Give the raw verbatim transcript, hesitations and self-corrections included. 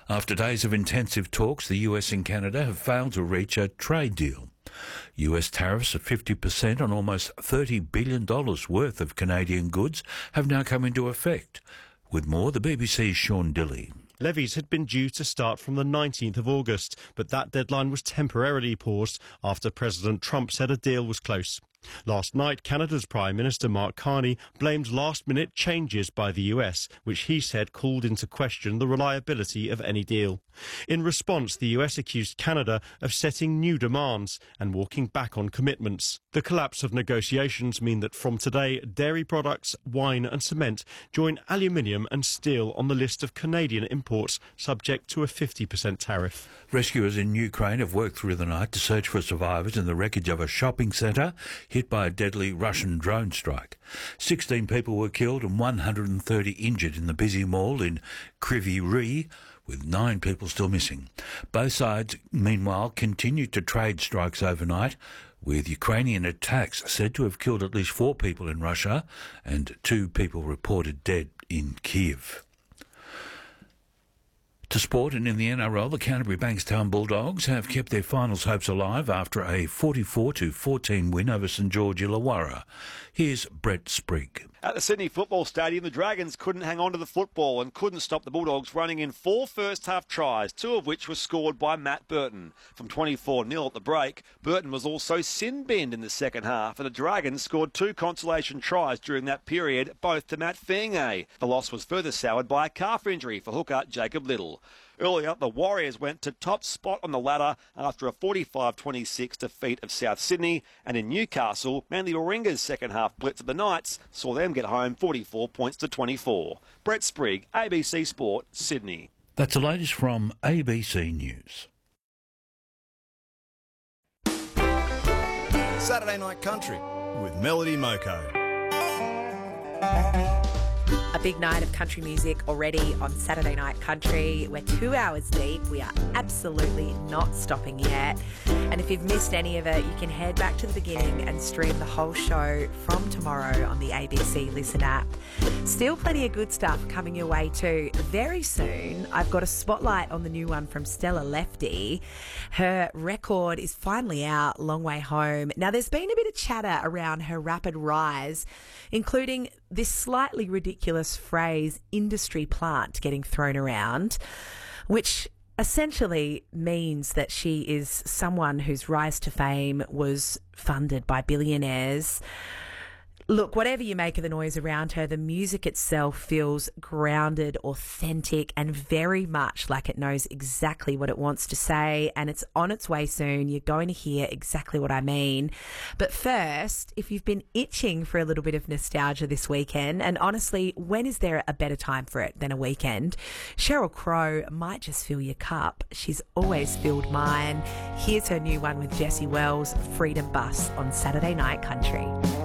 After days of intensive talks, the U S and Canada have failed to reach a trade deal. U S tariffs of fifty percent on almost thirty billion dollars worth of Canadian goods have now come into effect. With more, the B B C's Sean Dilley. Levies had been due to start from the nineteenth of August, but that deadline was temporarily paused after President Trump said a deal was close. Last night, Canada's Prime Minister Mark Carney blamed last-minute changes by the U S, which he said called into question the reliability of any deal. In response, the U S accused Canada of setting new demands and walking back on commitments. The collapse of negotiations mean that from today, dairy products, wine and cement join aluminium and steel on the list of Canadian imports subject to a fifty percent tariff. Rescuers in Ukraine have worked through the night to search for survivors in the wreckage of a shopping centre hit by a deadly Russian drone strike. sixteen people were killed and one hundred thirty injured in the busy mall in Kryvyi Rih, with nine people still missing. Both sides, meanwhile, continued to trade strikes overnight, with Ukrainian attacks said to have killed at least four people in Russia and two people reported dead in Kiev. To sport, and in the N R L, the Canterbury Bankstown Bulldogs have kept their finals hopes alive after a forty-four to fourteen win over St George Illawarra. Here's Brett Sprigg. At the Sydney Football Stadium, the Dragons couldn't hang on to the football and couldn't stop the Bulldogs running in four first-half tries, two of which were scored by Matt Burton. From twenty-four nil at the break, Burton was also sin-binned in the second half, and the Dragons scored two consolation tries during that period, both to Matt Fingay. The loss was further soured by a calf injury for hooker Jacob Little. Earlier, the Warriors went to top spot on the ladder after a forty-five twenty-six defeat of South Sydney, and in Newcastle, Manly Warringah's second-half blitz of the Knights saw them get home forty-four points to twenty-four. Brett Sprigg, A B C Sport, Sydney. That's the latest from A B C News. Saturday Night Country with Melody Moko. A big night of country music already on Saturday Night Country. We're two hours deep. We are absolutely not stopping yet. And if you've missed any of it, you can head back to the beginning and stream the whole show from tomorrow on the A B C Listen app. Still plenty of good stuff coming your way too. Very soon, I've got a spotlight on the new one from Stella Lefty. Her record is finally out, Long Way Home. Now, there's been a bit of chatter around her rapid rise, including this slightly ridiculous phrase, industry plant, getting thrown around, which essentially means that she is someone whose rise to fame was funded by billionaires. Look, whatever you make of the noise around her, the music itself feels grounded, authentic, and very much like it knows exactly what it wants to say, and it's on its way soon. You're going to hear exactly what I mean. But first, if you've been itching for a little bit of nostalgia this weekend, and honestly, when is there a better time for it than a weekend? Sheryl Crow might just fill your cup. She's always filled mine. Here's her new one with Jessie Wells, Freedom Bus, on Saturday Night Country.